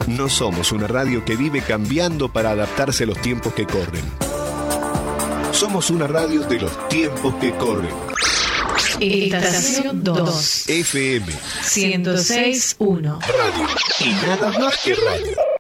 No somos una radio que vive cambiando para adaptarse a los tiempos que corren. Somos una radio de los tiempos que corren. Estación 2. FM 106.1. Radio. Y nada más que radio.